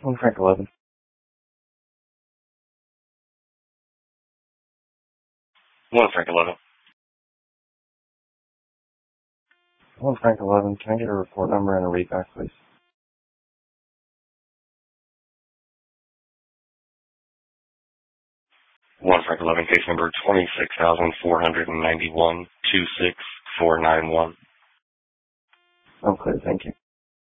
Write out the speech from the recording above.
One Frank 11. One Frank 11. One Frank 11. Can I get a report number and a readback, please? One Frank 11, case number 26,491 26491. I'm clear, thank you.